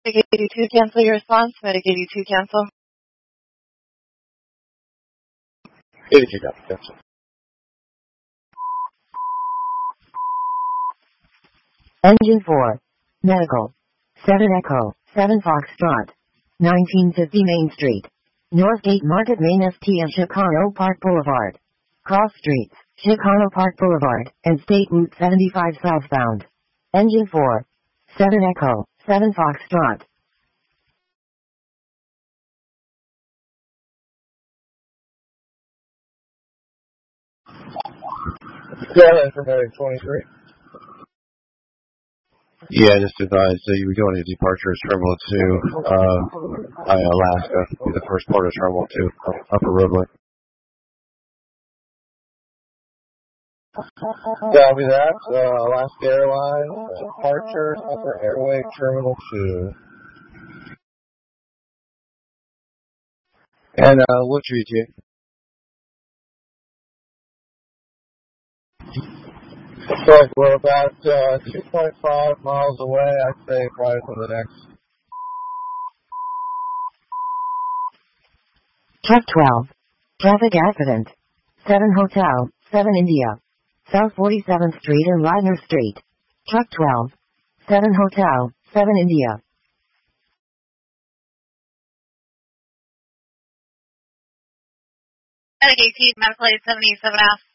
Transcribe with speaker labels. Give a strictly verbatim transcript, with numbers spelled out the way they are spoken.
Speaker 1: Medicaid eighty-two, cancel your response. Medicaid eighty-two, cancel.
Speaker 2: eighty-two, cancel.
Speaker 3: Engine four. Medical. seven Echo, seven Foxtrot. nineteen fifty Main Street. Northgate Market Main S T and Chicano Park Boulevard. Cross Streets, Chicano Park Boulevard, and State Route seventy-five southbound. Engine four. seven Echo, seven Foxtrot.
Speaker 2: Yeah, information twenty-three.
Speaker 4: Yeah, just advised that you would go into departure Terminal two, uh, Alaska, be the first port of Terminal two, Upper Roadway.
Speaker 2: Copy that. Uh, Alaska Airlines, departure, Upper Airway, Terminal two.
Speaker 4: And, uh, what's your E T A?
Speaker 2: So we're about uh, two point five miles away, I'd say, probably for the next.
Speaker 3: Truck twelve. Traffic accident. seven Hotel, seven India. South forty-seventh Street and Ladner Street. Truck twelve. seven Hotel, seven India.
Speaker 1: Medicaid eighteen, medical aid seventy-seven F.